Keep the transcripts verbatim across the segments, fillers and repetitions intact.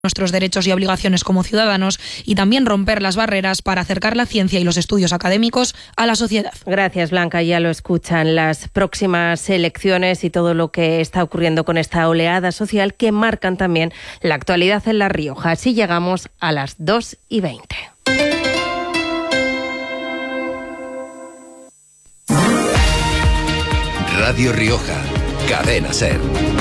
nuestros derechos y obligaciones como ciudadanos y también romper las barreras para acercar la ciencia y los estudios académicos a la sociedad. Gracias, Blanca. Ya lo escuchan, las próximas elecciones y todo lo que está ocurriendo con esta oleada social que marcan también la actualidad en La Rioja. Así llegamos a las dos y veinte. Radio Rioja, Cadena SER.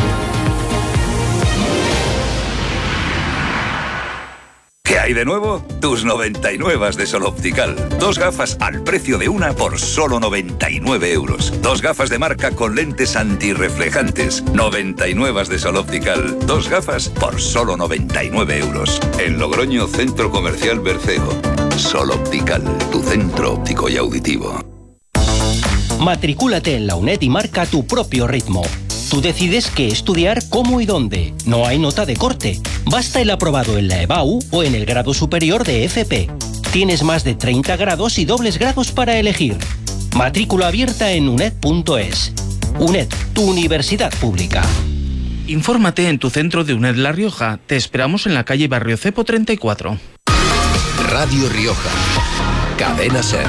¿Qué hay de nuevo? Tus noventa y nueve de Sol Optical. Dos gafas al precio de una por solo noventa y nueve euros. Dos gafas de marca con lentes antirreflejantes. noventa y nueve de Sol Optical. Dos gafas por solo noventa y nueve euros. En Logroño, Centro Comercial Berceo. Sol Optical, tu centro óptico y auditivo. Matricúlate en la UNED y marca tu propio ritmo. Tú decides qué estudiar, cómo y dónde. No hay nota de corte. Basta el aprobado en la EBAU o en el grado superior de F P. Tienes más de treinta grados y dobles grados para elegir. Matrícula abierta en uned punto es. UNED, tu universidad pública. Infórmate en tu centro de UNED La Rioja. Te esperamos en la calle Barrio Cepo treinta y cuatro. Radio Rioja, Cadena SER.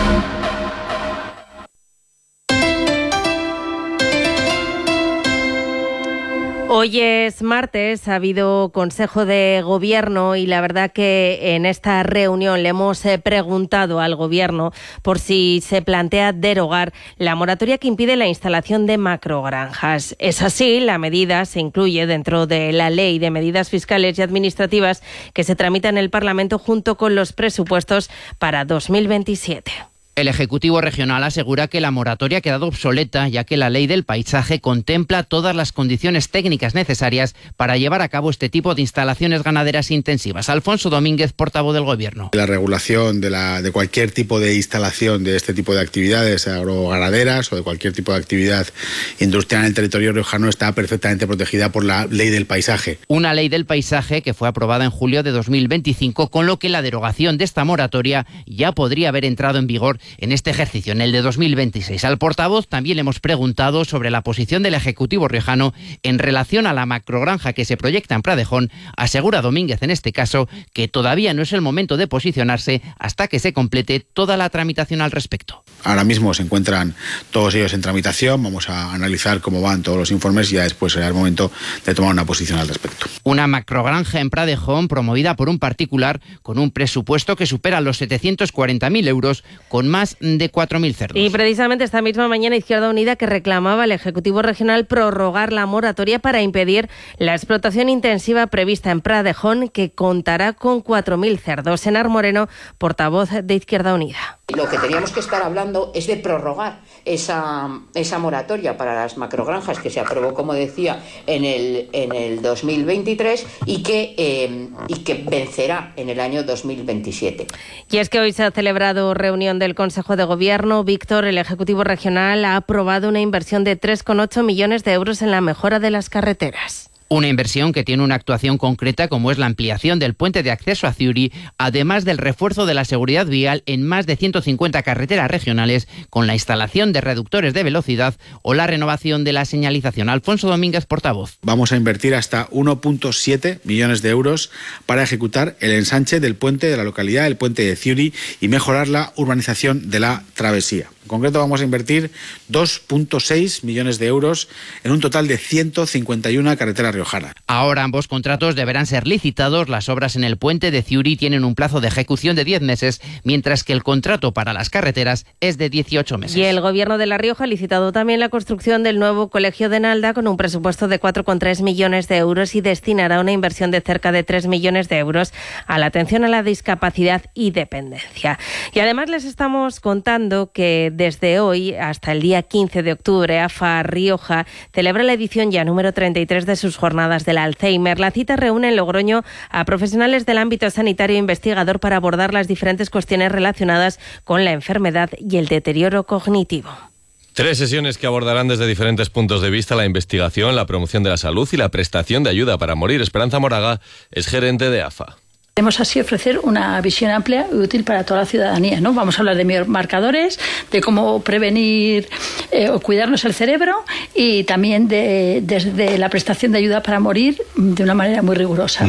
Hoy es martes, ha habido Consejo de Gobierno y la verdad que en esta reunión le hemos preguntado al Gobierno por si se plantea derogar la moratoria que impide la instalación de macrogranjas. Es así, la medida se incluye dentro de la Ley de Medidas Fiscales y Administrativas que se tramita en el Parlamento junto con los presupuestos para dos mil veintisiete. El Ejecutivo Regional asegura que la moratoria ha quedado obsoleta, ya que la Ley del Paisaje contempla todas las condiciones técnicas necesarias para llevar a cabo este tipo de instalaciones ganaderas intensivas. Alfonso Domínguez, portavoz del Gobierno. La regulación de, la, de cualquier tipo de instalación de este tipo de actividades agroganaderas o de cualquier tipo de actividad industrial en el territorio riojano está perfectamente protegida por la Ley del Paisaje. Una Ley del Paisaje que fue aprobada en julio de dos mil veinticinco, con lo que la derogación de esta moratoria ya podría haber entrado en vigor en este ejercicio, en el de dos mil veintiséis. Al portavoz también le hemos preguntado sobre la posición del Ejecutivo riojano en relación a la macrogranja que se proyecta en Pradejón. Asegura Domínguez en este caso que todavía no es el momento de posicionarse hasta que se complete toda la tramitación al respecto. Ahora mismo se encuentran todos ellos en tramitación, vamos a analizar cómo van todos los informes y ya después será el momento de tomar una posición al respecto. Una macrogranja en Pradejón promovida por un particular con un presupuesto que supera los setecientos cuarenta mil euros, con más de cuatro mil cerdos. Y precisamente esta misma mañana Izquierda Unida que reclamaba al Ejecutivo Regional prorrogar la moratoria para impedir la explotación intensiva prevista en Pradejón, que contará con cuatro mil cerdos. Senar Moreno, portavoz de Izquierda Unida. Lo que teníamos que estar hablando es de prorrogar esa, esa moratoria para las macrogranjas que se aprobó, como decía, en el, en el dos mil veintitrés y que, eh, y que vencerá en el año dos mil veintisiete. Y es que hoy se ha celebrado reunión del Consejo de Gobierno. Víctor, el Ejecutivo Regional ha aprobado una inversión de tres coma ocho millones de euros en la mejora de las carreteras. Una inversión que tiene una actuación concreta como es la ampliación del puente de acceso a Ciuri, además del refuerzo de la seguridad vial en más de ciento cincuenta carreteras regionales con la instalación de reductores de velocidad o la renovación de la señalización. Alfonso Domínguez, portavoz. Vamos a invertir hasta uno coma siete millones de euros para ejecutar el ensanche del puente de la localidad, el puente de Ciuri, y mejorar la urbanización de la travesía. En concreto vamos a invertir dos coma seis millones de euros en un total de ciento cincuenta y una carreteras riojanas. Ahora ambos contratos deberán ser licitados. Las obras en el puente de Ciuri tienen un plazo de ejecución de diez meses, mientras que el contrato para las carreteras es de dieciocho meses. Y el Gobierno de La Rioja ha licitado también la construcción del nuevo colegio de Nalda con un presupuesto de cuatro coma tres millones de euros y destinará una inversión de cerca de tres millones de euros a la atención a la discapacidad y dependencia. Y además les estamos contando que desde hoy hasta el día quince de octubre, AFA Rioja celebra la edición ya número treinta y tres de sus jornadas del Alzheimer. La cita reúne en Logroño a profesionales del ámbito sanitario e investigador para abordar las diferentes cuestiones relacionadas con la enfermedad y el deterioro cognitivo. Tres sesiones que abordarán desde diferentes puntos de vista la investigación, la promoción de la salud y la prestación de ayuda para morir. Esperanza Moraga es gerente de AFA. Queremos así ofrecer una visión amplia y útil para toda la ciudadanía, ¿no? Vamos a hablar de marcadores, de cómo prevenir eh, o cuidarnos el cerebro y también de, de, de la prestación de ayuda para morir de una manera muy rigurosa, ¿no?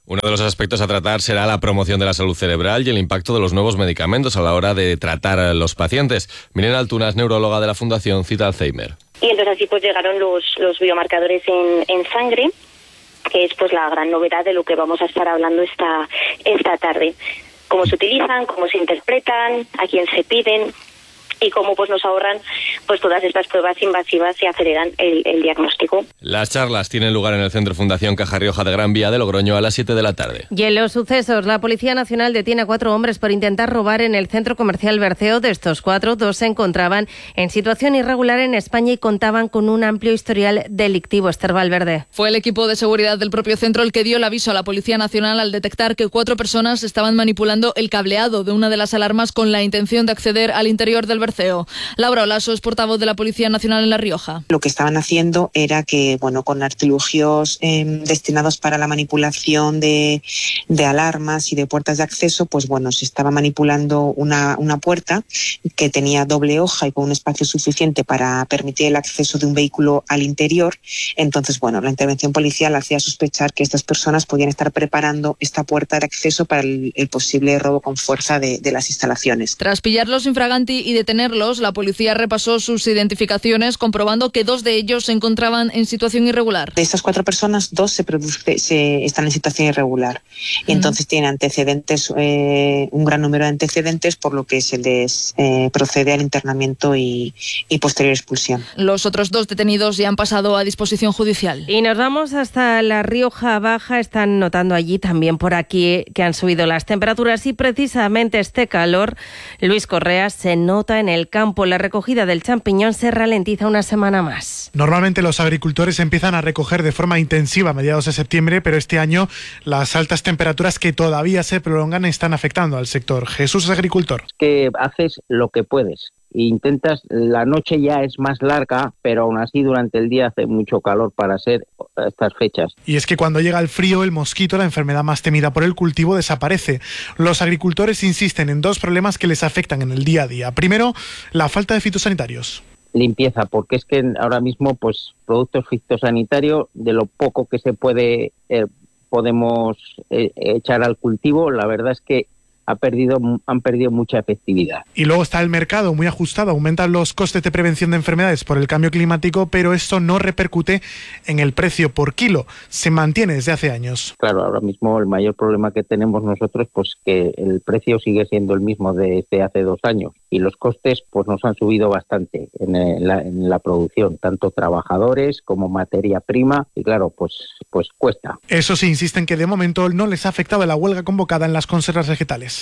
Uno de los aspectos a tratar será la promoción de la salud cerebral y el impacto de los nuevos medicamentos a la hora de tratar a los pacientes. Miren Altunas, neuróloga de la Fundación Cita Alzheimer. Y entonces así pues llegaron los, los biomarcadores en, en sangre, que es pues la gran novedad de lo que vamos a estar hablando esta, esta tarde. Cómo se utilizan, cómo se interpretan, a quién se piden y cómo pues nos ahorran pues todas estas pruebas invasivas y aceleran el, el diagnóstico. Las charlas tienen lugar en el Centro Fundación Caja Rioja de Gran Vía de Logroño a las siete de la tarde. Y en los sucesos, la Policía Nacional detiene a cuatro hombres por intentar robar en el centro comercial Berceo. De estos cuatro, dos se encontraban en situación irregular en España y contaban con un amplio historial delictivo. Esther Valverde. Fue el equipo de seguridad del propio centro el que dio el aviso a la Policía Nacional al detectar que cuatro personas estaban manipulando el cableado de una de las alarmas con la intención de acceder al interior del Berceo. Laura Olaso es portavoz de la Policía Nacional en La Rioja. Lo que estaban haciendo era que, bueno, con artilugios eh, destinados para la manipulación de, de alarmas y de puertas de acceso, pues bueno, se estaba manipulando una, una puerta que tenía doble hoja y con un espacio suficiente para permitir el acceso de un vehículo al interior. Entonces, bueno, la intervención policial hacía sospechar que estas personas podían estar preparando esta puerta de acceso para el, el posible robo con fuerza de, de las instalaciones. Tras pillarlos infraganti y detenerlos, la policía repasó sus identificaciones, comprobando que dos de ellos se encontraban en situación irregular. De estas cuatro personas, dos se, produce, se están en situación irregular. Y uh-huh. entonces tienen antecedentes, eh, un gran número de antecedentes, por lo que se les eh, procede al internamiento y, y posterior expulsión. Los otros dos detenidos ya han pasado a disposición judicial. Y nos vamos hasta La Rioja Baja. Están notando allí, también por aquí, que han subido las temperaturas y precisamente este calor, Luis Correa, se nota en el campo. La recogida del champiñón se ralentiza una semana más. Normalmente los agricultores empiezan a recoger de forma intensiva a mediados de septiembre, pero este año las altas temperaturas que todavía se prolongan están afectando al sector. Jesús es agricultor. Que haces lo que puedes. Intentas, la noche ya es más larga, pero aún así durante el día hace mucho calor para ser estas fechas. Y es que cuando llega el frío, el mosquito, la enfermedad más temida por el cultivo, desaparece. Los agricultores insisten en dos problemas que les afectan en el día a día. Primero, la falta de fitosanitarios. Limpieza, porque es que ahora mismo pues productos fitosanitarios, de lo poco que se puede eh, podemos eh, echar al cultivo, la verdad es que Ha perdido, han perdido mucha efectividad. Y luego está el mercado muy ajustado, aumentan los costes de prevención de enfermedades por el cambio climático, pero esto no repercute en el precio por kilo, se mantiene desde hace años. Claro, ahora mismo el mayor problema que tenemos nosotros pues que el precio sigue siendo el mismo desde hace dos años y los costes pues nos han subido bastante en la, en la producción, tanto trabajadores como materia prima y claro, pues, pues cuesta. Eso sí, insisten que de momento no les ha afectado la huelga convocada en las conservas vegetales.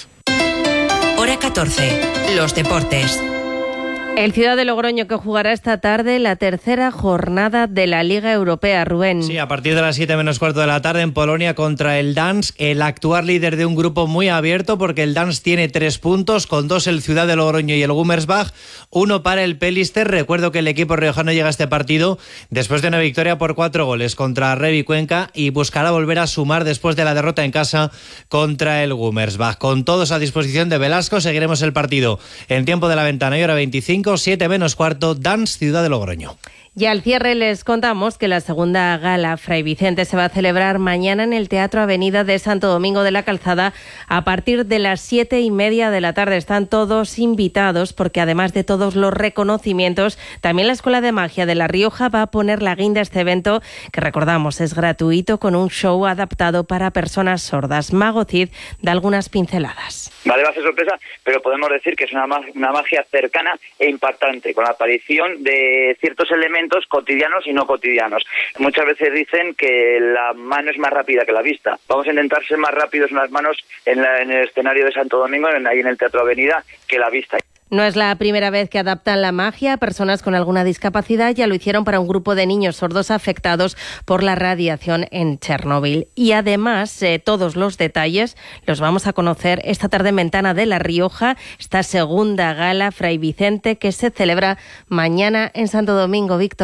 Hora catorce. Los deportes. El Ciudad de Logroño que jugará esta tarde la tercera jornada de la Liga Europea, Rubén. Sí, a partir de las siete menos cuarto de la tarde en Polonia contra el Dansk, el actual líder de un grupo muy abierto porque el Dansk tiene tres puntos, con dos el Ciudad de Logroño y el Gummersbach, uno para el Pelister. Recuerdo que el equipo riojano llega a este partido después de una victoria por cuatro goles contra Revi Cuenca y buscará volver a sumar después de la derrota en casa contra el Gummersbach. Con todos a disposición de Velasco, seguiremos el partido en tiempo de la ventana y hora veinticinco. siete menos cuarto, Dansk, Ciudad de Logroño. Y al cierre les contamos que la segunda gala Fray Vicente se va a celebrar mañana en el Teatro Avenida de Santo Domingo de la Calzada a partir de las siete y media de la tarde. Están todos invitados porque además de todos los reconocimientos, también la Escuela de Magia de La Rioja va a poner la guinda a este evento que recordamos es gratuito con un show adaptado para personas sordas. Mago Cid da algunas pinceladas. Vale, va a ser sorpresa, pero podemos decir que es una, una magia cercana e impactante, con la aparición de ciertos elementos cotidianos y no cotidianos. Muchas veces dicen que la mano es más rápida que la vista. Vamos a intentar ser más rápidos en las manos en, la, en el escenario de Santo Domingo, en, ahí en el Teatro Avenida, que la vista. No es la primera vez que adaptan la magia a personas con alguna discapacidad. Ya lo hicieron para un grupo de niños sordos afectados por la radiación en Chernóbil. Y además, eh, todos los detalles los vamos a conocer esta tarde en Ventana de La Rioja, esta segunda gala Fray Vicente que se celebra mañana en Santo Domingo. Víctor.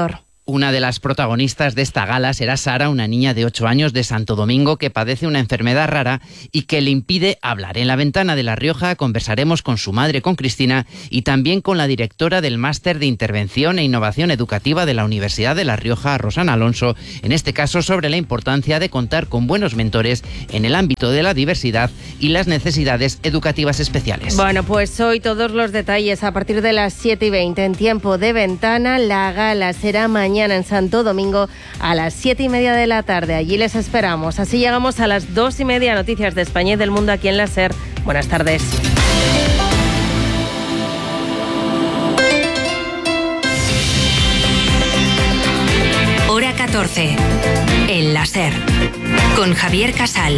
Una de las protagonistas de esta gala será Sara, una niña de ocho años de Santo Domingo que padece una enfermedad rara y que le impide hablar. En la ventana de La Rioja conversaremos con su madre, con Cristina, y también con la directora del Máster de Intervención e Innovación Educativa de la Universidad de La Rioja, Rosana Alonso, en este caso sobre la importancia de contar con buenos mentores en el ámbito de la diversidad y las necesidades educativas especiales. Bueno, pues hoy todos los detalles a partir de las siete y veinte en Tiempo de Ventana. La gala será mañana en Santo Domingo a las siete y media de la tarde. Allí les esperamos. Así llegamos a las dos y media. Noticias de España y del mundo aquí en la SER. Buenas tardes. Hora catorce. En la SER. Con Javier Casal.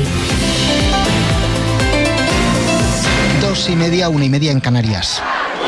Dos y media, una y media en Canarias.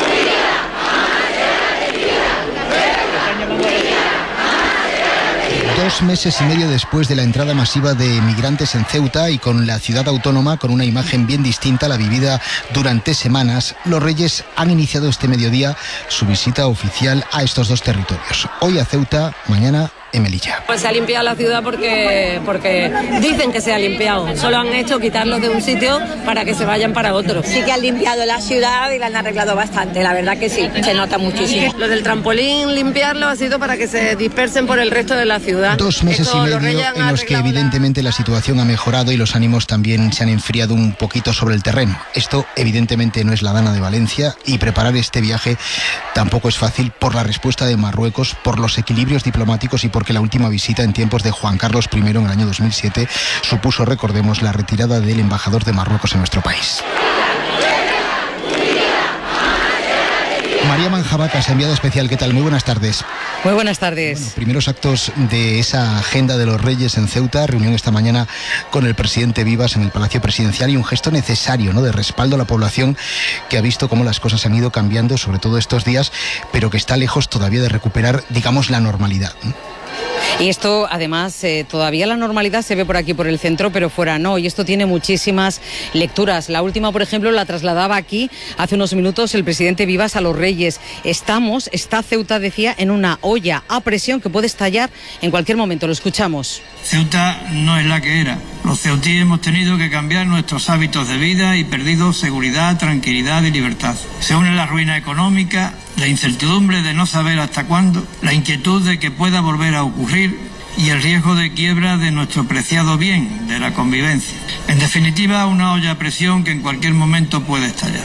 Dos meses y medio después de la entrada masiva de migrantes en Ceuta y con la ciudad autónoma con una imagen bien distinta a la vivida durante semanas, los Reyes han iniciado este mediodía su visita oficial a estos dos territorios. Hoy a Ceuta, mañana en Melilla. Pues se ha limpiado la ciudad porque, porque dicen que se ha limpiado. Solo han hecho quitarlos de un sitio para que se vayan para otro. Sí que han limpiado la ciudad y la han arreglado bastante, la verdad que sí, se nota muchísimo. Lo del trampolín, limpiarlo ha sido para que se dispersen por el resto de la ciudad. Dos meses y medio en los que evidentemente la situación ha mejorado y los ánimos también se han enfriado un poquito sobre el terreno. Esto evidentemente no es la Dana de Valencia y preparar este viaje tampoco es fácil por la respuesta de Marruecos, por los equilibrios diplomáticos y por porque la última visita en tiempos de Juan Carlos primero en el año dos mil siete supuso, recordemos, la retirada del embajador de Marruecos en nuestro país. María Manjabacas, enviada especial, ¿qué tal? Muy buenas tardes. Muy buenas tardes. Bueno, primeros actos de esa agenda de los Reyes en Ceuta, reunión esta mañana con el presidente Vivas en el Palacio Presidencial y un gesto necesario, ¿no?, de respaldo a la población que ha visto cómo las cosas han ido cambiando, sobre todo estos días, pero que está lejos todavía de recuperar, digamos, la normalidad, ¿no? Y esto, además, eh, todavía la normalidad se ve por aquí, por el centro, pero fuera no. Y esto tiene muchísimas lecturas. La última, por ejemplo, la trasladaba aquí hace unos minutos el presidente Vivas a los Reyes. Estamos, está Ceuta, decía, en una olla a presión que puede estallar en cualquier momento. Lo escuchamos. Ceuta no es la que era. Los ceutíes hemos tenido que cambiar nuestros hábitos de vida y perdido seguridad, tranquilidad y libertad. Se une la ruina económica, la incertidumbre de no saber hasta cuándo, la inquietud de que pueda volver a ocurrir y el riesgo de quiebra de nuestro preciado bien, de la convivencia. En definitiva, una olla a presión que en cualquier momento puede estallar.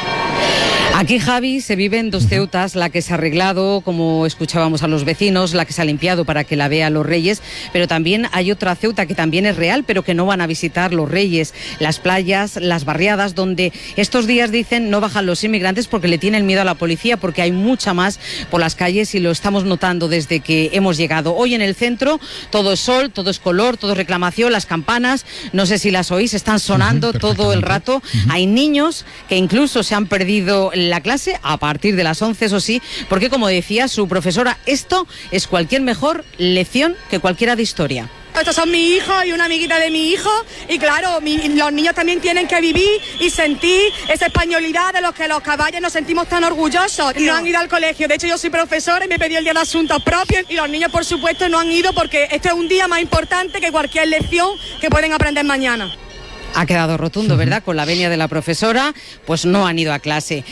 Aquí, Javi, se viven dos Ceutas, la que se ha arreglado, como escuchábamos a los vecinos, la que se ha limpiado para que la vea los Reyes, pero también hay otra Ceuta que también es real, pero que no van a visitar los Reyes. Las playas, las barriadas, donde estos días dicen no bajan los inmigrantes porque le tienen miedo a la policía, porque hay mucha más por las calles y lo estamos notando desde que hemos llegado. Hoy en el centro todo es sol, todo es color, todo es reclamación, las campanas, no sé si las oís, están sonando uh-huh, todo el rato. Uh-huh. Hay niños que incluso se han perdido la clase a partir de las once, eso sí, porque como decía su profesora, esto es cualquier mejor lección que cualquiera de historia. Estos son mi hijo y una amiguita de mi hijo y claro, mi, los niños también tienen que vivir y sentir esa españolidad de los que los caballos nos sentimos tan orgullosos. No han ido al colegio, de hecho yo soy profesora y me pedí el día de asuntos propios y los niños por supuesto no han ido porque este es un día más importante que cualquier lección que pueden aprender mañana. Ha quedado rotundo, ¿verdad? Con la venia de la profesora, pues no han ido a clase.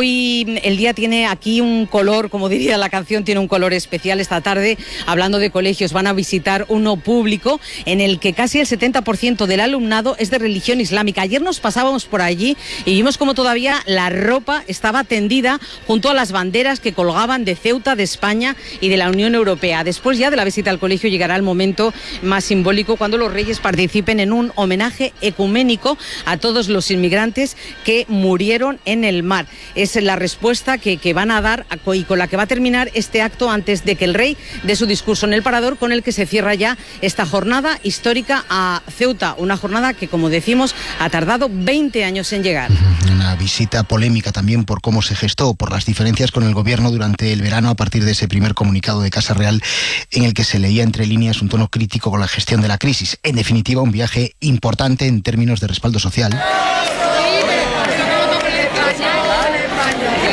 Hoy el día tiene aquí un color, como diría la canción, tiene un color especial. Esta tarde, hablando de colegios, van a visitar uno público en el que casi el setenta por ciento del alumnado es de religión islámica. Ayer nos pasábamos por allí y vimos como todavía la ropa estaba tendida junto a las banderas que colgaban de Ceuta, de España y de la Unión Europea. Después ya de la visita al colegio llegará el momento más simbólico cuando los Reyes participen en un homenaje ecuménico a todos los inmigrantes que murieron en el mar. Es la respuesta que, que van a dar y con la que va a terminar este acto antes de que el rey dé su discurso en el Parador, con el que se cierra ya esta jornada histórica a Ceuta, una jornada que, como decimos, ha tardado veinte años en llegar. Una visita polémica también por cómo se gestó, por las diferencias con el gobierno durante el verano a partir de ese primer comunicado de Casa Real en el que se leía entre líneas un tono crítico con la gestión de la crisis. En definitiva, un viaje importante en términos de respaldo social.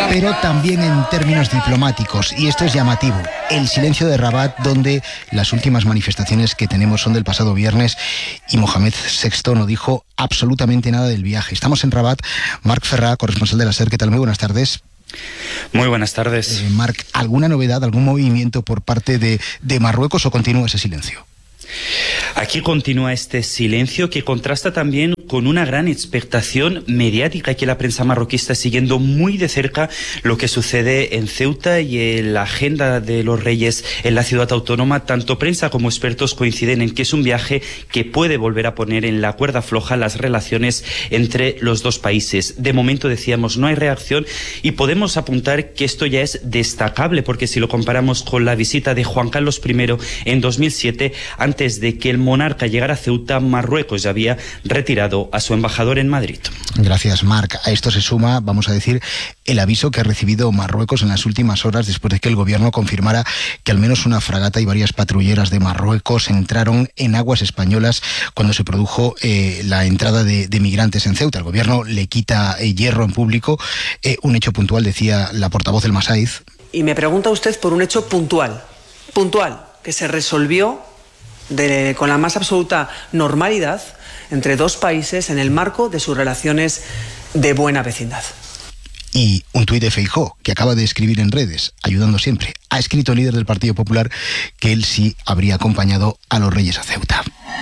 pero también en términos diplomáticos, y esto es llamativo. El silencio de Rabat, donde las últimas manifestaciones que tenemos son del pasado viernes y Mohamed sexto no dijo absolutamente nada del viaje. Estamos en Rabat. Marc Ferrà, corresponsal de la SER, ¿qué tal? Muy buenas tardes. Muy buenas tardes. Eh, Marc, ¿alguna novedad, algún movimiento por parte de, de Marruecos o continúa ese silencio? Aquí continúa este silencio que contrasta también con una gran expectación mediática, que la prensa marroquí está siguiendo muy de cerca lo que sucede en Ceuta y en la agenda de los reyes en la ciudad autónoma. Tanto prensa como expertos coinciden en que es un viaje que puede volver a poner en la cuerda floja las relaciones entre los dos países. De momento, decíamos, no hay reacción y podemos apuntar que esto ya es destacable, porque si lo comparamos con la visita de Juan Carlos primero en dos mil siete, antes de que el monarca llegara a Ceuta, Marruecos ya había retirado a su embajador en Madrid. Gracias, Marc. A esto se suma, vamos a decir, el aviso que ha recibido Marruecos en las últimas horas después de que el gobierno confirmara que al menos una fragata y varias patrulleras de Marruecos entraron en aguas españolas cuando se produjo eh, la entrada de, de migrantes en Ceuta. El gobierno le quita eh, hierro en público. Eh, un hecho puntual, decía la portavoz del Masaiz. Y me pregunta usted por un hecho puntual, puntual, que se resolvió de, con la más absoluta normalidad entre dos países en el marco de sus relaciones de buena vecindad. Y un tuit de Feijóo, que acaba de escribir en redes, ayudando siempre. Ha escrito el líder del Partido Popular que él sí habría acompañado a los reyes a Ceuta.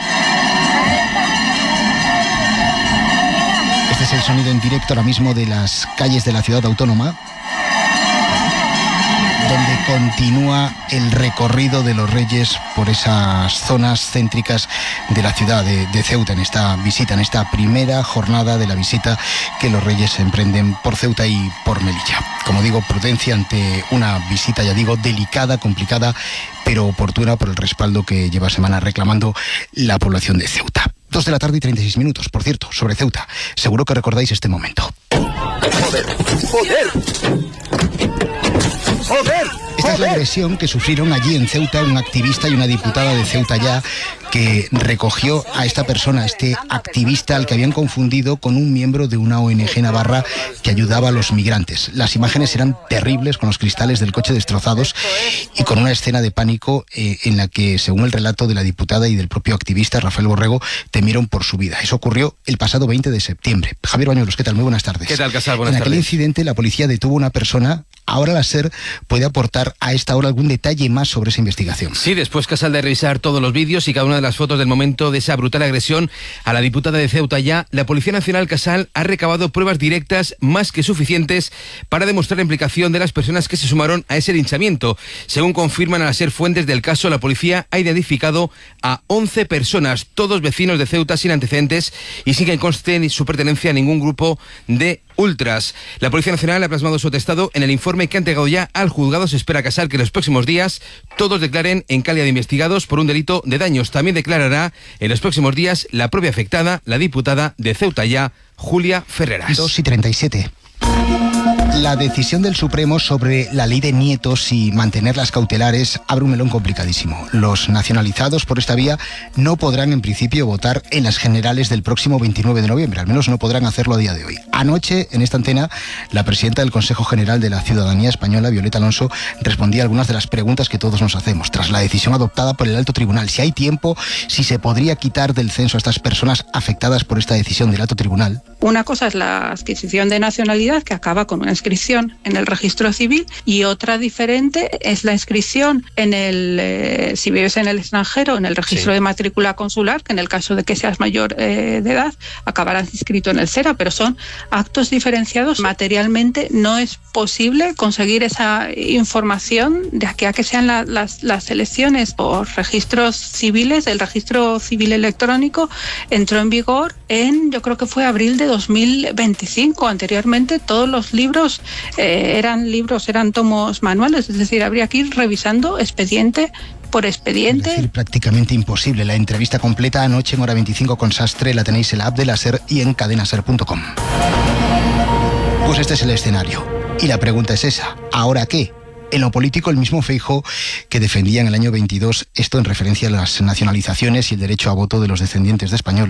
Este es el sonido en directo ahora mismo de las calles de la ciudad autónoma, donde continúa el recorrido de los reyes por esas zonas céntricas de la ciudad de, de Ceuta, en esta visita, en esta primera jornada de la visita que los reyes emprenden por Ceuta y por Melilla. Como digo, prudencia ante una visita, ya digo, delicada, complicada, pero oportuna por el respaldo que lleva semanas reclamando la población de Ceuta. Dos de la tarde y treinta y seis minutos, por cierto, sobre Ceuta. Seguro que recordáis este momento. ¡Joder! ¡Joder! ¡Joder! Esta es la agresión que sufrieron allí en Ceuta un activista y una diputada de Ceuta Ya, que recogió a esta persona, este activista al que habían confundido con un miembro de una O N G navarra que ayudaba a los migrantes. Las imágenes eran terribles, con los cristales del coche destrozados y con una escena de pánico eh, en la que, según el relato de la diputada y del propio activista, Rafael Borrego, temieron por su vida. Eso ocurrió el pasado veinte de septiembre. Javier Bañuelos, ¿qué tal? Muy buenas tardes. ¿Qué tal, Casal? Buenas tardes. En aquel tardes. incidente la policía detuvo a una persona. Ahora la SER puede aportar a esta hora algún detalle más sobre esa investigación. Sí, después, Casal, de revisar todos los vídeos y cada una de las fotos del momento de esa brutal agresión a la diputada de Ceuta Ya, la Policía Nacional, Casal, ha recabado pruebas directas más que suficientes para demostrar la implicación de las personas que se sumaron a ese linchamiento. Según confirman a la SER fuentes del caso, la policía ha identificado a once personas, todos vecinos de Ceuta sin antecedentes y sin que conste ni su pertenencia a ningún grupo de ultras. La Policía Nacional ha plasmado su atestado en el informe que ha entregado ya al juzgado. Se espera, Casal, que en los próximos días todos declaren en calidad de investigados por un delito de daños. También declarará en los próximos días la propia afectada, la diputada de Ceuta Ya, Julia Ferreras. dos y treinta y siete. La decisión del Supremo sobre la ley de nietos y mantener las cautelares abre un melón complicadísimo. Los nacionalizados por esta vía no podrán en principio votar en las generales del próximo veintinueve de noviembre, al menos no podrán hacerlo a día de hoy. Anoche, en esta antena, la presidenta del Consejo General de la Ciudadanía Española, Violeta Alonso, respondía a algunas de las preguntas que todos nos hacemos tras la decisión adoptada por el Alto Tribunal. Si hay tiempo, si se podría quitar del censo a estas personas afectadas por esta decisión del Alto Tribunal. Una cosa es la adquisición de nacionalidad, que acaba con una inscripción en el registro civil, y otra diferente es la inscripción en el, eh, si vives en el extranjero, en el registro sí. de matrícula consular, que en el caso de que seas mayor eh, de edad, acabarás inscrito en el CERA, pero son actos diferenciados. Materialmente no es posible conseguir esa información de aquí a que sean la, las, las elecciones por registros civiles. El registro civil electrónico entró en vigor en, yo creo que fue abril de dos mil veinticinco. Anteriormente todos los libros eh, eran libros, eran tomos manuales, es decir, habría que ir revisando expediente por expediente. Es decir, prácticamente imposible. La entrevista completa anoche en Hora veinticinco con Sastre la tenéis en la app de la SER y en cadena ser punto com. Pues este es el escenario. Y la pregunta es esa, ¿ahora qué? En lo político, el mismo Feijóo que defendía en el año veintidós esto en referencia a las nacionalizaciones y el derecho a voto de los descendientes de españoles,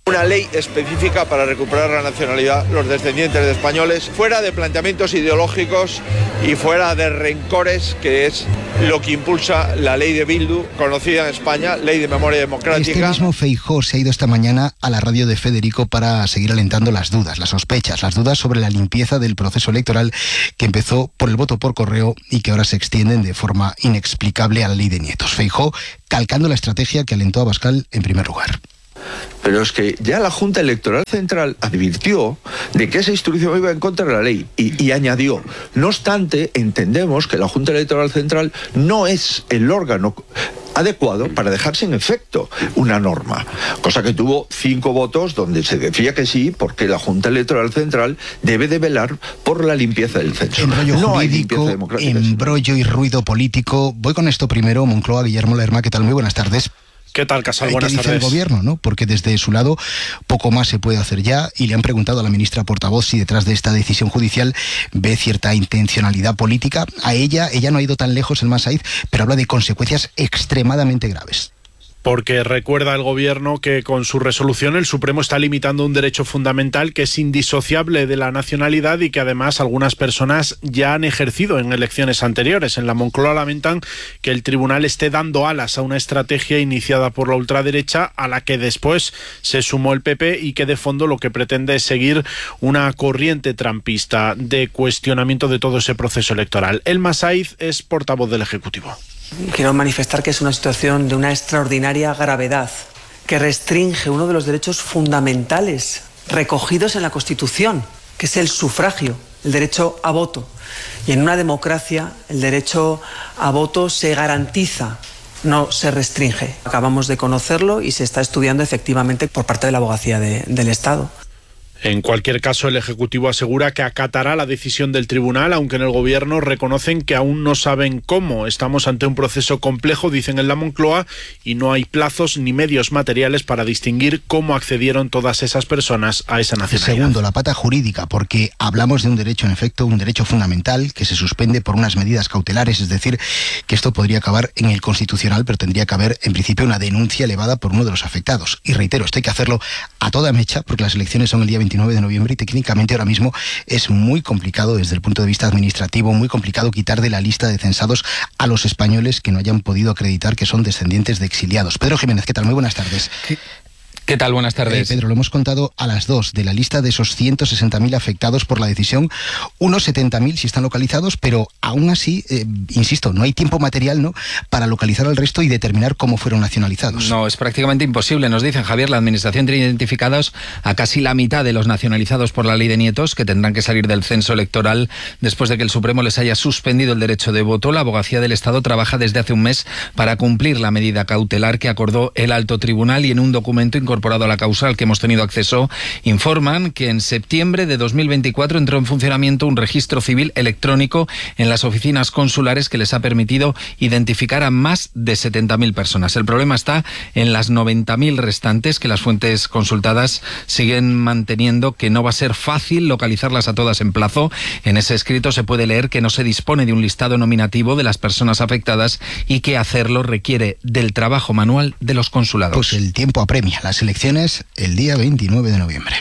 Una ley específica para recuperar la nacionalidad los descendientes de españoles, fuera de planteamientos ideológicos y fuera de rencores, que es lo que impulsa la ley de Bildu, conocida en España, Ley de Memoria Democrática. Este mismo Feijóo se ha ido esta mañana a la radio de Federico para seguir alentando las dudas, las sospechas, las dudas sobre la limpieza del proceso electoral que empezó por el voto por correo y que ahora se extienden de forma inexplicable a la ley de nietos. Feijóo calcando la estrategia que alentó a Abascal en primer lugar. Pero es que ya la Junta Electoral Central advirtió de que esa instrucción iba en contra de la ley y, y añadió, no obstante, entendemos que la Junta Electoral Central no es el órgano adecuado para dejar sin efecto una norma, cosa que tuvo cinco votos donde se decía que sí, porque la Junta Electoral Central debe de velar por la limpieza del censo. Embrollo no jurídico, embrollo y ruido político. Voy con esto primero, Moncloa, Guillermo Lerma, ¿qué tal? Muy buenas tardes. ¿Qué tal, Casal? Buenas ¿Qué dice tardes. el gobierno, no? Porque desde su lado poco más se puede hacer ya, y le han preguntado a la ministra portavoz si detrás de esta decisión judicial ve cierta intencionalidad política. A ella, ella no ha ido tan lejos, el Masaiz, pero habla de consecuencias extremadamente graves. Porque recuerda el gobierno que con su resolución el Supremo está limitando un derecho fundamental que es indisociable de la nacionalidad y que además algunas personas ya han ejercido en elecciones anteriores. En la Moncloa lamentan que el tribunal esté dando alas a una estrategia iniciada por la ultraderecha a la que después se sumó el P P y que de fondo lo que pretende es seguir una corriente trampista de cuestionamiento de todo ese proceso electoral. El Masaiz es portavoz del Ejecutivo. Quiero manifestar que es una situación de una extraordinaria gravedad, que restringe uno de los derechos fundamentales recogidos en la Constitución, que es el sufragio, el derecho a voto. Y en una democracia el derecho a voto se garantiza, no se restringe. Acabamos de conocerlo y se está estudiando efectivamente por parte de la Abogacía de, del Estado. En cualquier caso, el Ejecutivo asegura que acatará la decisión del tribunal, aunque en el Gobierno reconocen que aún no saben cómo. Estamos ante un proceso complejo, dicen en la Moncloa, y no hay plazos ni medios materiales para distinguir cómo accedieron todas esas personas a esa nacionalidad. Segundo, la pata jurídica, porque hablamos de un derecho, en efecto, un derecho fundamental que se suspende por unas medidas cautelares, es decir, que esto podría acabar en el Constitucional, pero tendría que haber, en principio, una denuncia elevada por uno de los afectados. Y reitero, esto hay que hacerlo a toda mecha, porque las elecciones son el día veintinueve de noviembre y técnicamente ahora mismo es muy complicado desde el punto de vista administrativo, muy complicado quitar de la lista de censados a los españoles que no hayan podido acreditar que son descendientes de exiliados. Pedro Jiménez, ¿qué tal? Muy buenas tardes. ¿Qué? ¿Qué tal? Buenas tardes. Eh, Pedro, lo hemos contado a las dos. De la lista de esos ciento sesenta mil afectados por la decisión, unos setenta mil sí están localizados, pero aún así, eh, insisto, no hay tiempo material, ¿no?, para localizar al resto y determinar cómo fueron nacionalizados. No, es prácticamente imposible. Nos dicen, Javier, la Administración tiene identificados a casi la mitad de los nacionalizados por la ley de nietos, que tendrán que salir del censo electoral después de que el Supremo les haya suspendido el derecho de voto. La Abogacía del Estado trabaja desde hace un mes para cumplir la medida cautelar que acordó el Alto Tribunal, y en un documento incorporado a la causa al que hemos tenido acceso informan que en septiembre de dos mil veinticuatro entró en funcionamiento un registro civil electrónico en las oficinas consulares que les ha permitido identificar a más de setenta mil personas. El problema está en las noventa mil restantes, que las fuentes consultadas siguen manteniendo que no va a ser fácil localizarlas a todas en plazo. En ese escrito se puede leer que no se dispone de un listado nominativo de las personas afectadas y que hacerlo requiere del trabajo manual de los consulados. Pues el tiempo apremia. Las elecciones el día veintinueve de noviembre.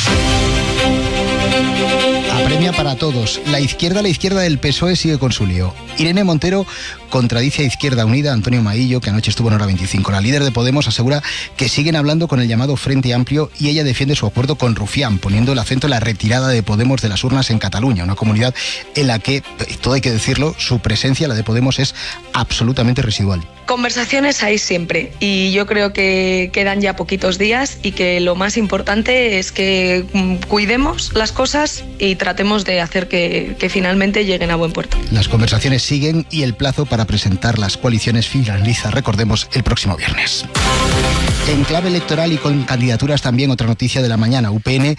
Apremia para todos. La izquierda, la izquierda del P S O E sigue con su lío. Irene Montero contradice a Izquierda Unida, a Antonio Maillo, que anoche estuvo en Hora veinticinco. La líder de Podemos asegura que siguen hablando con el llamado Frente Amplio y ella defiende su acuerdo con Rufián, poniendo el acento en la retirada de Podemos de las urnas en Cataluña, una comunidad en la que, todo hay que decirlo, su presencia, la de Podemos, es absolutamente residual. Conversaciones hay siempre y yo creo que quedan ya poquitos días y que lo más importante es que cuidemos las cosas y tratemos de hacer que, que finalmente lleguen a buen puerto. Las conversaciones siguen y el plazo para presentar las coaliciones finaliza, recordemos, el próximo viernes. En clave electoral y con candidaturas también, otra noticia de la mañana. U P N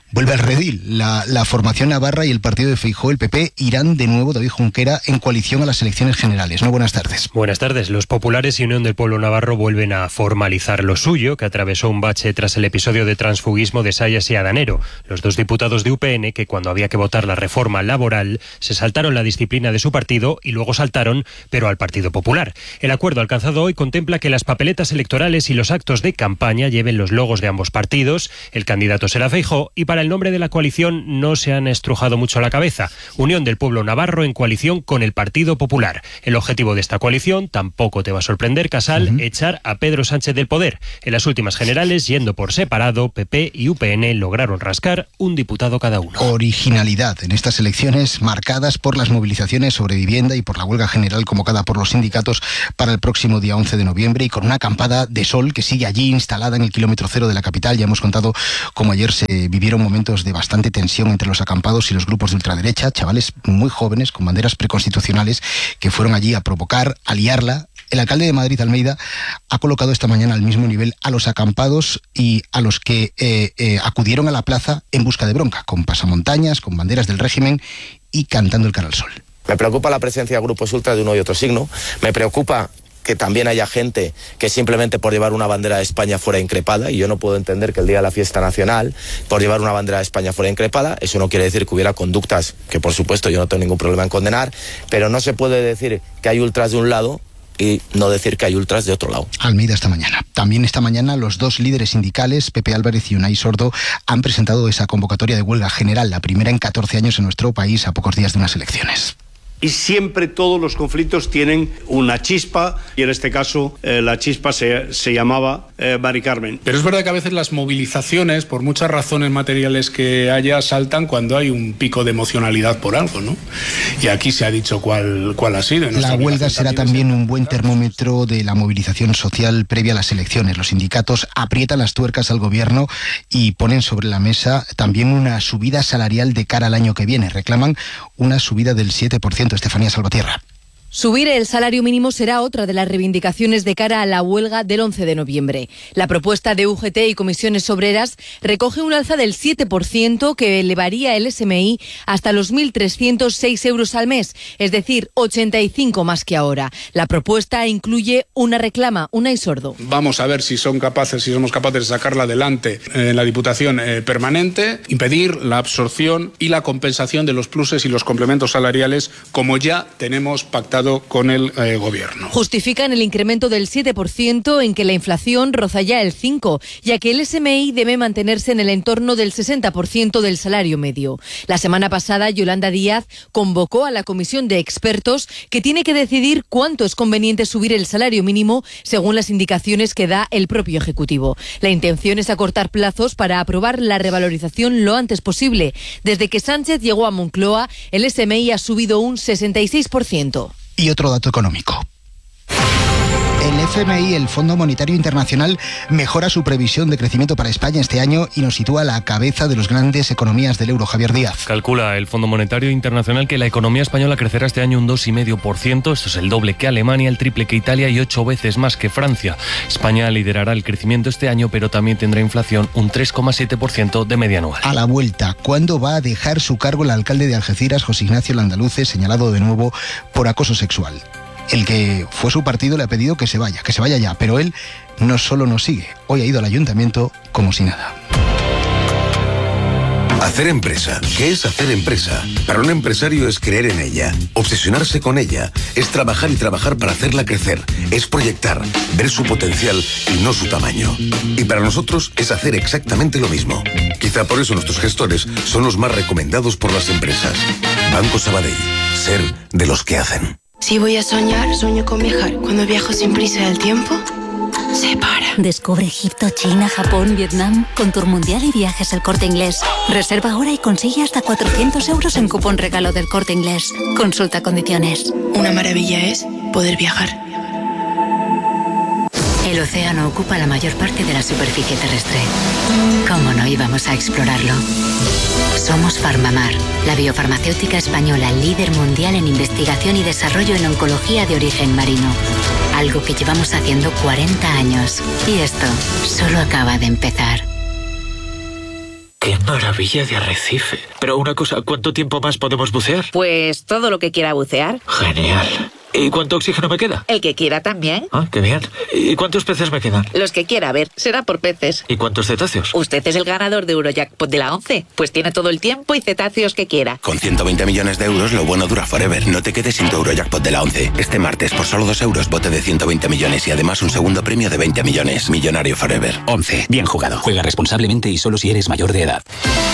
vuelve al redil. La, la formación navarra y el partido de Feijóo, el P P, irán de nuevo, David Junquera, en coalición a las elecciones generales. Muy buenas tardes. Buenas tardes. Los populares y Unión del Pueblo Navarro vuelven a formalizar lo suyo, que atravesó un bache tras el episodio de transfugismo de Sayas y Adanero. Los dos diputados de U P N, que cuando había que votar la reforma laboral, se saltaron la disciplina de su partido y luego saltaron, pero al Partido Popular. El acuerdo alcanzado hoy contempla que las papeletas electorales y los actos de campaña lleven los logos de ambos partidos. El candidato será Feijóo y para el nombre de la coalición no se han estrujado mucho la cabeza. Unión del Pueblo Navarro en coalición con el Partido Popular. El objetivo de esta coalición, tampoco te va a sorprender, Casal, uh-huh. echar a Pedro Sánchez del poder. En las últimas generales, yendo por separado, P P y U P N lograron rascar un diputado cada uno. Originalidad en estas elecciones marcadas por las movilizaciones sobre vivienda y por la huelga general convocada por los sindicatos para el próximo día once de noviembre y con una acampada de sol que sigue allí instalada en el kilómetro cero de la capital. Ya hemos contado cómo ayer se vivieron momentos de bastante tensión entre los acampados y los grupos de ultraderecha, chavales muy jóvenes con banderas preconstitucionales que fueron allí a provocar, a liarla. El alcalde de Madrid, Almeida, ha colocado esta mañana al mismo nivel a los acampados y a los que eh, eh, acudieron a la plaza en busca de bronca, con pasamontañas, con banderas del régimen y cantando el cara al sol. Me preocupa la presencia de grupos ultra de uno y otro signo. Me preocupa que también haya gente que simplemente por llevar una bandera de España fuera increpada, y yo no puedo entender que el día de la fiesta nacional, por llevar una bandera de España fuera increpada. Eso no quiere decir que hubiera conductas que, por supuesto, yo no tengo ningún problema en condenar, pero no se puede decir que hay ultras de un lado y no decir que hay ultras de otro lado. Almeida esta mañana. También esta mañana los dos líderes sindicales, Pepe Álvarez y Unai Sordo, han presentado esa convocatoria de huelga general, la primera en catorce años en nuestro país, a pocos días de unas elecciones. Y siempre todos los conflictos tienen una chispa, y en este caso eh, la chispa se, se llamaba eh, Mari Carmen. Pero es verdad que a veces las movilizaciones, por muchas razones materiales que haya, saltan cuando hay un pico de emocionalidad por algo, ¿no? Y aquí se ha dicho cuál, cuál ha sido. La huelga será también un buen termómetro de la movilización social previa a las elecciones. Los sindicatos aprietan las tuercas al gobierno y ponen sobre la mesa también una subida salarial de cara al año que viene. Reclaman una subida del siete por ciento. Estefanía Salvatierra. Subir el salario mínimo será otra de las reivindicaciones de cara a la huelga del once de noviembre. La propuesta de U G T y comisiones obreras recoge un alza del siete por ciento que elevaría el S M I hasta los mil trescientos seis euros al mes, es decir, ochenta y cinco más que ahora. La propuesta incluye una reclama, Unai Sordo. Vamos a ver si son capaces, si somos capaces de sacarla adelante en la Diputación eh, permanente, impedir la absorción y la compensación de los pluses y los complementos salariales como ya tenemos pactado con el eh, gobierno. Justifican el incremento del siete por ciento en que la inflación roza ya el cinco por ciento, ya que el S M I debe mantenerse en el entorno del sesenta por ciento del salario medio. La semana pasada, Yolanda Díaz convocó a la comisión de expertos que tiene que decidir cuánto es conveniente subir el salario mínimo según las indicaciones que da el propio Ejecutivo. La intención es acortar plazos para aprobar la revalorización lo antes posible. Desde que Sánchez llegó a Moncloa, el S M I ha subido un sesenta y seis por ciento. Y otro dato económico. El F M I, el Fondo Monetario Internacional, mejora su previsión de crecimiento para España este año y nos sitúa a la cabeza de las grandes economías del euro. Javier Díaz. Calcula el Fondo Monetario Internacional que la economía española crecerá este año un dos coma cinco por ciento. Esto es el doble que Alemania, el triple que Italia y ocho veces más que Francia. España liderará el crecimiento este año, pero también tendrá inflación un tres coma siete por ciento de media anual. A la vuelta, ¿cuándo va a dejar su cargo el alcalde de Algeciras, José Ignacio Landaluce, señalado de nuevo por acoso sexual? El que fue su partido le ha pedido que se vaya, que se vaya ya, pero él no solo nos sigue, hoy ha ido al ayuntamiento como si nada. Hacer empresa. ¿Qué es hacer empresa? Para un empresario es creer en ella, obsesionarse con ella, es trabajar y trabajar para hacerla crecer, es proyectar, ver su potencial y no su tamaño. Y para nosotros es hacer exactamente lo mismo. Quizá por eso nuestros gestores son los más recomendados por las empresas. Banco Sabadell. Ser de los que hacen. Si voy a soñar, sueño con viajar. Cuando viajo sin prisa del tiempo, se para. Descubre Egipto, China, Japón, Vietnam con Tour Mundial y Viajes El Corte Inglés. Reserva ahora y consigue hasta cuatrocientos euros en cupón regalo del Corte Inglés. Consulta condiciones. Una maravilla es poder viajar. El océano ocupa la mayor parte de la superficie terrestre. ¿Cómo no íbamos a explorarlo? Somos Farmamar, la biofarmacéutica española líder mundial en investigación y desarrollo en oncología de origen marino. Algo que llevamos haciendo cuarenta años. Y esto solo acaba de empezar. ¡Qué maravilla de arrecife! Pero una cosa, ¿cuánto tiempo más podemos bucear? Pues todo lo que quiera bucear. Genial. ¿Y cuánto oxígeno me queda? El que quiera también. Ah, qué bien. ¿Y cuántos peces me quedan? Los que quiera, a ver, será por peces. ¿Y cuántos cetáceos? Usted es el ganador de Eurojackpot de la once. Pues tiene todo el tiempo y cetáceos que quiera. Con ciento veinte millones de euros, lo bueno dura forever. No te quedes sin tu Eurojackpot de la once. Este martes, por solo dos euros, bote de ciento veinte millones y además un segundo premio de veinte millones. Millonario forever. once. Bien jugado. Juega responsablemente y solo si eres mayor de edad.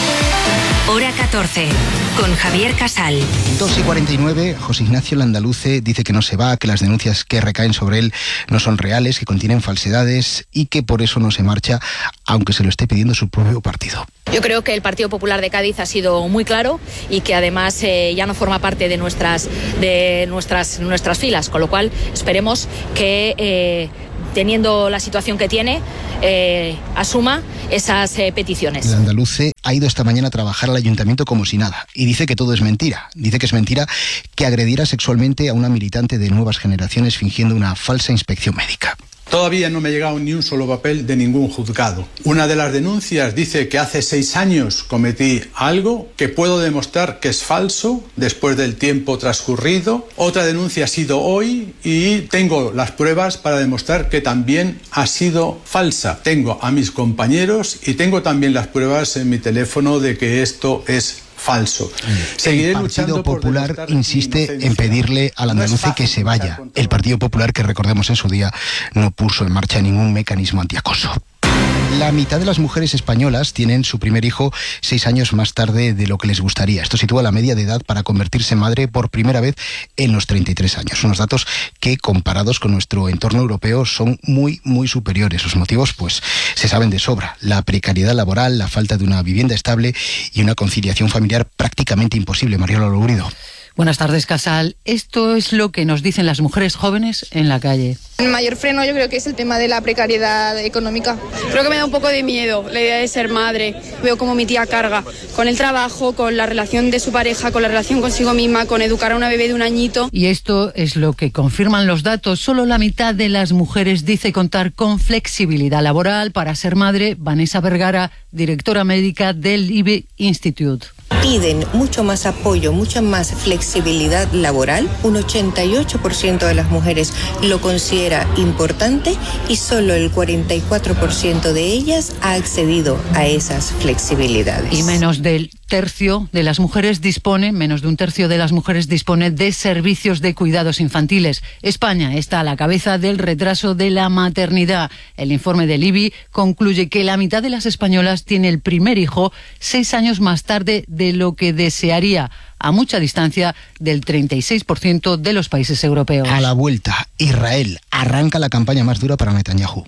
Hora catorce, con Javier Casal. dos y cuarenta y nueve, José Ignacio Landaluce dice que no se va, que las denuncias que recaen sobre él no son reales, que contienen falsedades y que por eso no se marcha, aunque se lo esté pidiendo su propio partido. Yo creo que el Partido Popular de Cádiz ha sido muy claro y que además eh, ya no forma parte de nuestras, de nuestras, nuestras filas, con lo cual esperemos que... Eh, teniendo la situación que tiene, eh, asuma esas eh, peticiones. El andaluce ha ido esta mañana a trabajar al ayuntamiento como si nada y dice que todo es mentira. Dice que es mentira que agrediera sexualmente a una militante de Nuevas Generaciones fingiendo una falsa inspección médica. Todavía no me ha llegado ni un solo papel de ningún juzgado. Una de las denuncias dice que hace seis años cometí algo que puedo demostrar que es falso después del tiempo transcurrido. Otra denuncia ha sido hoy y tengo las pruebas para demostrar que también ha sido falsa. Tengo a mis compañeros y tengo también las pruebas en mi teléfono de que esto es falso. Seguiré el Partido luchando Popular por insiste en pedirle al andaluce no que se vaya. El Partido Popular, que recordemos en su día, no puso en marcha ningún mecanismo antiacoso. La mitad de las mujeres españolas tienen su primer hijo seis años más tarde de lo que les gustaría. Esto sitúa la media de edad para convertirse en madre por primera vez en los treinta y tres años. Unos datos que, comparados con nuestro entorno europeo, son muy, muy superiores. Los motivos, pues, se saben de sobra. La precariedad laboral, la falta de una vivienda estable y una conciliación familiar prácticamente imposible. Mariola Lourido. Buenas tardes, Casal. Esto es lo que nos dicen las mujeres jóvenes en la calle. El mayor freno yo creo que es el tema de la precariedad económica. Creo que me da un poco de miedo la idea de ser madre. Veo como mi tía carga con el trabajo, con la relación de su pareja, con la relación consigo misma, con educar a una bebé de un añito. Y esto es lo que confirman los datos. Solo la mitad de las mujeres dice contar con flexibilidad laboral para ser madre. Vanessa Vergara, directora médica del I B E Institute. Piden mucho más apoyo, mucha más flexibilidad laboral. Un ochenta y ocho por ciento de las mujeres lo considera importante y solo el cuarenta y cuatro por ciento de ellas ha accedido a esas flexibilidades. Y menos del tercio de las mujeres dispone, menos de un tercio de las mujeres dispone de servicios de cuidados infantiles. España está a la cabeza del retraso de la maternidad. El informe del I B I concluye que la mitad de las españolas tiene el primer hijo seis años más tarde de lo que desearía, a mucha distancia del treinta y seis por ciento de los países europeos. A la vuelta, Israel arranca la campaña más dura para Netanyahu.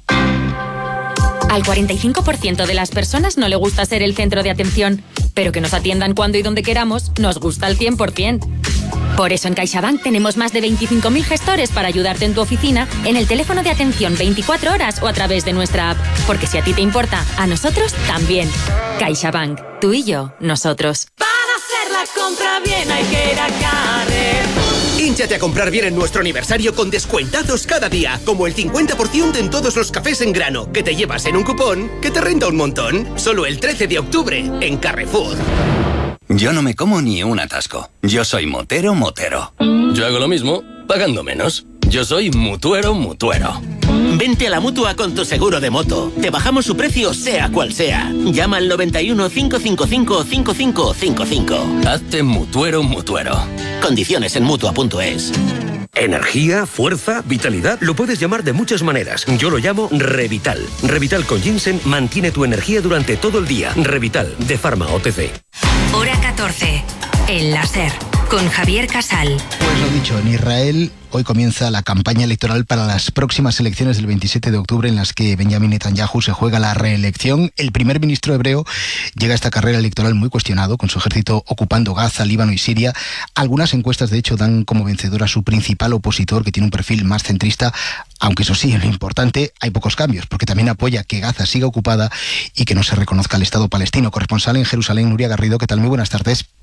Al cuarenta y cinco por ciento de las personas no le gusta ser el centro de atención, pero que nos atiendan cuando y donde queramos nos gusta al cien por ciento. Por eso en CaixaBank tenemos más de veinticinco mil gestores para ayudarte en tu oficina, en el teléfono de atención veinticuatro horas o a través de nuestra app. Porque si a ti te importa, a nosotros también. CaixaBank, tú y yo, nosotros. Para hacer la compra bien hay que ir a Carrefour. Hínchate a comprar bien en nuestro aniversario con descuentazos cada día, como el cincuenta por ciento en todos los cafés en grano, que te llevas en un cupón que te renta un montón. Solo el trece de octubre en Carrefour. Yo no me como ni un atasco. Yo soy motero, motero. Yo hago lo mismo, pagando menos. Yo soy mutuero, mutuero. Vente a la Mutua con tu seguro de moto. Te bajamos su precio sea cual sea. Llama al noventa y uno, cinco cinco cinco, cinco cinco cinco cinco. Hazte mutuero, mutuero. Condiciones en Mutua punto es. Energía, fuerza, vitalidad, lo puedes llamar de muchas maneras. Yo lo llamo Revital. Revital con ginseng mantiene tu energía durante todo el día. Revital, de Pharma O T C. Hora catorce, el láser, con Javier Casal. Pues lo dicho, en Israel hoy comienza la campaña electoral para las próximas elecciones del veintisiete de octubre en las que Benjamin Netanyahu se juega la reelección. El primer ministro hebreo llega a esta carrera electoral muy cuestionado, con su ejército ocupando Gaza, Líbano y Siria. Algunas encuestas, de hecho, dan como vencedor a su principal opositor, que tiene un perfil más centrista, aunque eso sí, en lo importante hay pocos cambios, porque también apoya que Gaza siga ocupada y que no se reconozca el Estado palestino. Corresponsal en Jerusalén, Nuria Garrido, ¿qué tal? Muy buenas tardes.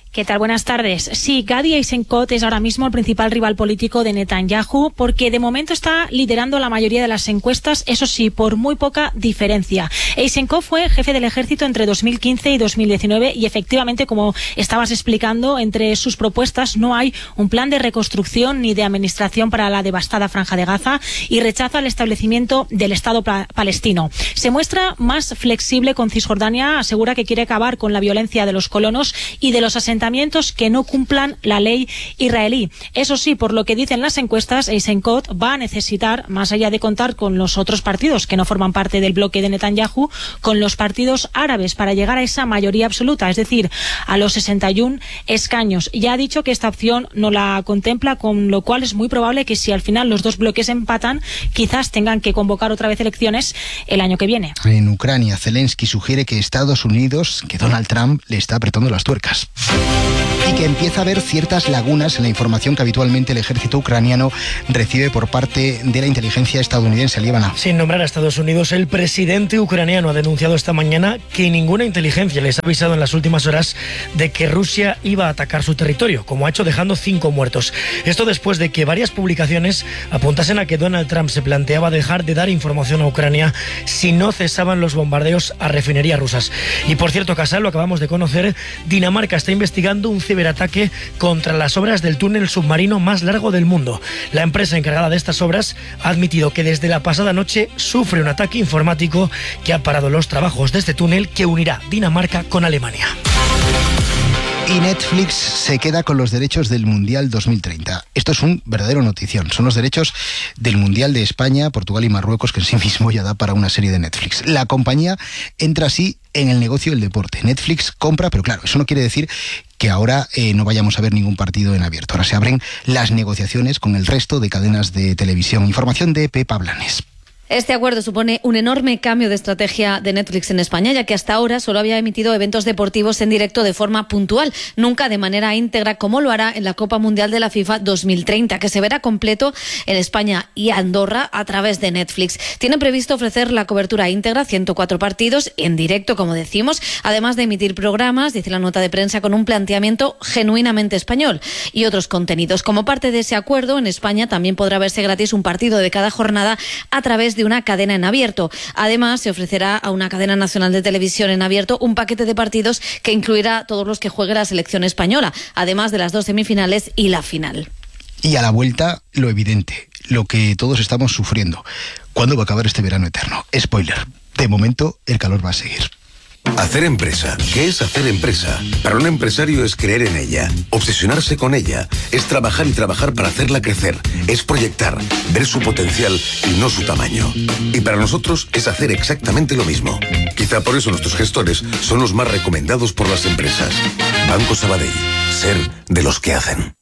¿Qué tal? Buenas tardes. Sí, Gadi Eisenkot es ahora mismo el principal rival político de Netanyahu porque de momento está liderando la mayoría de las encuestas, eso sí, por muy poca diferencia. Eisenkot fue jefe del ejército entre dos mil quince y dos mil diecinueve y efectivamente, como estabas explicando, entre sus propuestas no hay un plan de reconstrucción ni de administración para la devastada Franja de Gaza y rechaza el establecimiento del Estado pa- palestino. Se muestra más flexible con Cisjordania, asegura que quiere acabar con la violencia de los colonos y de los asentamientos que no cumplan la ley israelí. Eso sí, por lo que dicen las encuestas, Eisenkot va a necesitar, más allá de contar con los otros partidos que no forman parte del bloque de Netanyahu, con los partidos árabes para llegar a esa mayoría absoluta, es decir, a los sesenta y uno escaños. Ya ha dicho que esta opción no la contempla, con lo cual es muy probable que si al final los dos bloques empatan, quizás tengan que convocar otra vez elecciones el año que viene. En Ucrania, Zelensky sugiere que Estados Unidos, que Donald Trump le está apretando las tuercas. Y que empieza a haber ciertas lagunas en la información que habitualmente el ejército ucraniano recibe por parte de la inteligencia estadounidense. Líbana. Sin nombrar a Estados Unidos, el presidente ucraniano ha denunciado esta mañana que ninguna inteligencia les ha avisado en las últimas horas de que Rusia iba a atacar su territorio, como ha hecho dejando cinco muertos. Esto después de que varias publicaciones apuntasen a que Donald Trump se planteaba dejar de dar información a Ucrania si no cesaban los bombardeos a refinerías rusas. Y por cierto, Casal, lo acabamos de conocer, Dinamarca está investigando un ciberataque contra las obras del túnel submarino más largo del mundo. La empresa encargada de estas obras ha admitido que desde la pasada noche sufre un ataque informático que ha parado los trabajos de este túnel que unirá Dinamarca con Alemania. Y Netflix se queda con los derechos del Mundial dos mil treinta. Esto es un verdadero notición. Son los derechos del Mundial de España, Portugal y Marruecos, que en sí mismo ya da para una serie de Netflix. La compañía entra así en el negocio del deporte. Netflix compra, pero claro, eso no quiere decir que ahora eh, no vayamos a ver ningún partido en abierto. Ahora se abren las negociaciones con el resto de cadenas de televisión. Información de Pepa Blanes. Este acuerdo supone un enorme cambio de estrategia de Netflix en España, ya que hasta ahora solo había emitido eventos deportivos en directo de forma puntual, nunca de manera íntegra, como lo hará en la Copa Mundial de la FIFA dos mil treinta, que se verá completo en España y Andorra a través de Netflix. Tiene previsto ofrecer la cobertura íntegra, ciento cuatro partidos, en directo, como decimos, además de emitir programas, dice la nota de prensa, con un planteamiento genuinamente español y otros contenidos. Como parte de ese acuerdo, en España también podrá verse gratis un partido de cada jornada a través de de una cadena en abierto. Además, se ofrecerá a una cadena nacional de televisión en abierto un paquete de partidos que incluirá todos los que juegue la selección española, además de las dos semifinales y la final. Y a la vuelta, lo evidente, lo que todos estamos sufriendo. ¿Cuándo va a acabar este verano eterno? Spoiler, de momento el calor va a seguir. Hacer empresa. ¿Qué es hacer empresa? Para un empresario es creer en ella, obsesionarse con ella, es trabajar y trabajar para hacerla crecer, es proyectar, ver su potencial y no su tamaño. Y para nosotros es hacer exactamente lo mismo. Quizá por eso nuestros gestores son los más recomendados por las empresas. Banco Sabadell. Ser de los que hacen.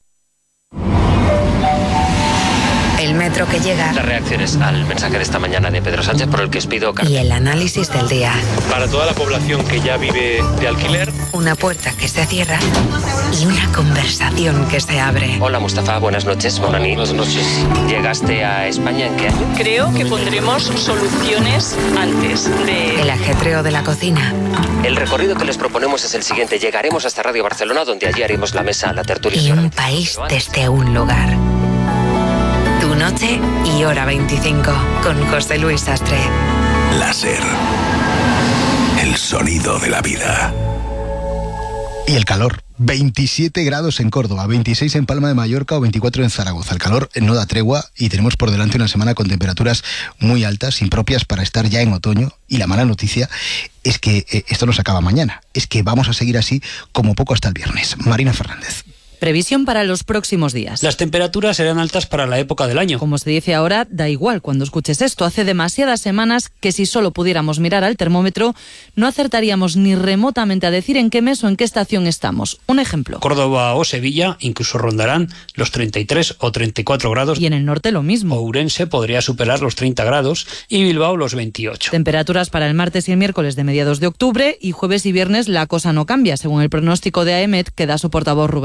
El metro que llega. Las reacciones al mensaje de esta mañana de Pedro Sánchez, por el que os pido... Y el análisis del día. Para toda la población que ya vive de alquiler. Una puerta que se cierra y una conversación que se abre. Hola, Mustafa, buenas noches. Bonani. Buenas noches. ¿Llegaste a España en qué año? Creo que pondremos soluciones antes de... El ajetreo de la cocina. El recorrido que les proponemos es el siguiente. Llegaremos hasta Radio Barcelona, donde allí haremos la mesa, la tertulia... Y un país desde un lugar. Tu noche y hora veinticinco, con José Luis Sastre. Láser. El sonido de la vida. Y el calor. veintisiete grados en Córdoba, veintiséis en Palma de Mallorca o veinticuatro en Zaragoza. El calor no da tregua y tenemos por delante una semana con temperaturas muy altas, impropias para estar ya en otoño. Y la mala noticia es que eh, esto no se acaba mañana. Es que vamos a seguir así como poco hasta el viernes. Marina Fernández. Previsión para los próximos días. Las temperaturas serán altas para la época del año. Como se dice ahora, da igual cuando escuches esto. Hace demasiadas semanas que si solo pudiéramos mirar al termómetro, no acertaríamos ni remotamente a decir en qué mes o en qué estación estamos. Un ejemplo. Córdoba o Sevilla incluso rondarán los treinta y tres o treinta y cuatro grados. Y en el norte lo mismo. Ourense podría superar los treinta grados y Bilbao los veintiocho. Temperaturas para el martes y el miércoles de mediados de octubre y jueves y viernes la cosa no cambia, según el pronóstico de AEMET que da su portavoz Rubén del Campo.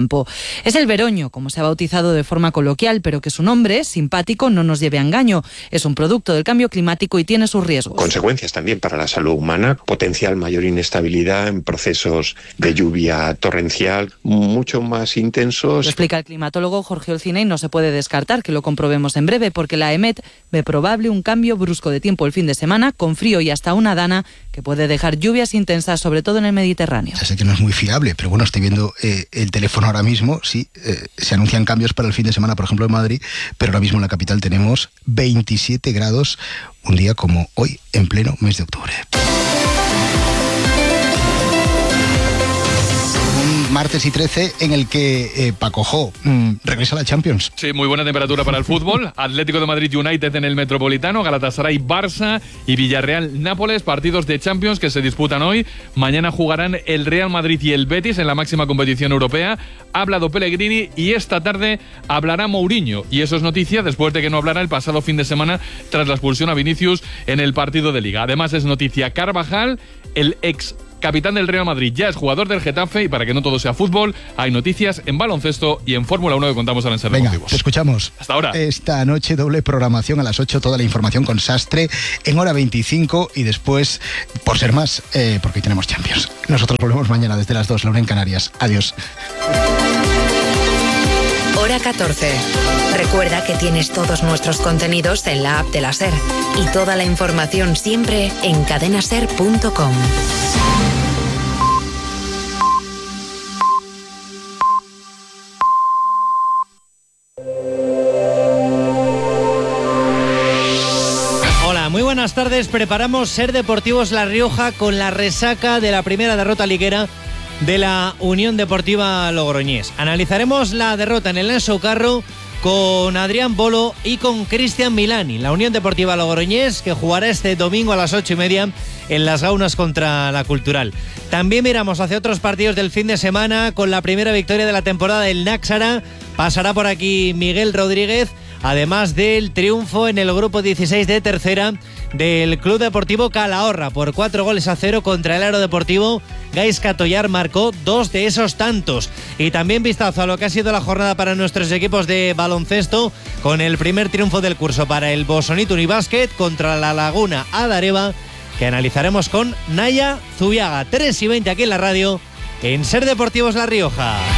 campo. Es el veroño, como se ha bautizado de forma coloquial, pero que su nombre, simpático, no nos lleve a engaño. Es un producto del cambio climático y tiene sus riesgos. Consecuencias también para la salud humana, potencial mayor inestabilidad en procesos de lluvia torrencial mucho más intensos. Lo explica el climatólogo Jorge Olcina y no se puede descartar que lo comprobemos en breve, porque la EMET ve probable un cambio brusco de tiempo el fin de semana, con frío y hasta una dana que puede dejar lluvias intensas, sobre todo en el Mediterráneo. Ya sé que no es muy fiable, pero bueno, estoy viendo eh, el teléfono ahora mismo, sí, eh, se anuncian cambios para el fin de semana, por ejemplo en Madrid, pero ahora mismo en la capital tenemos veintisiete grados, un día como hoy, en pleno mes de octubre. Martes y trece en el que eh, Paco Jo mmm, regresa a la Champions. Sí, muy buena temperatura para el fútbol. Atlético de Madrid United en el Metropolitano, Galatasaray Barça y Villarreal Nápoles, partidos de Champions que se disputan hoy. Mañana jugarán el Real Madrid y el Betis en la máxima competición europea. Ha hablado Pellegrini y esta tarde hablará Mourinho, y eso es noticia después de que no hablara el pasado fin de semana tras la expulsión a Vinicius en el partido de Liga. Además es noticia Carvajal, el ex capitán del Real Madrid, ya es jugador del Getafe, y para que no todo sea fútbol, hay noticias en baloncesto y en Fórmula uno que contamos ahora en Ser Venga, Deportivos. Te escuchamos. Hasta ahora. Esta noche doble programación a las ocho, toda la información con Sastre en hora veinticinco y después, por ser más, eh, porque hoy tenemos Champions. Nosotros volvemos mañana desde las dos, la una en Canarias. Adiós. Hora catorce. Recuerda que tienes todos nuestros contenidos en la app de la SER y toda la información siempre en cadena ser punto com. Hola, muy buenas tardes. Preparamos Ser Deportivos La Rioja con la resaca de la primera derrota liguera de la Unión Deportiva Logroñés. Analizaremos la derrota en el Enso Carro con Adrián Bolo y con Cristian Milani. La Unión Deportiva Logroñés, que jugará este domingo a las ocho y media en Las Gaunas contra la Cultural. También miramos hacia otros partidos del fin de semana con la primera victoria de la temporada del Náxara. Pasará por aquí Miguel Rodríguez, además del triunfo en el grupo dieciséis de tercera del Club Deportivo Calahorra por cuatro goles a cero contra el Aerodeportivo. Gaizka Tollar marcó dos de esos tantos. Y también vistazo a lo que ha sido la jornada para nuestros equipos de baloncesto, con el primer triunfo del curso para el Bosonito Unibásquet contra la Laguna Adareva, que analizaremos con Naya Zubiaga. tres y veinte aquí en la radio, en Ser Deportivos La Rioja.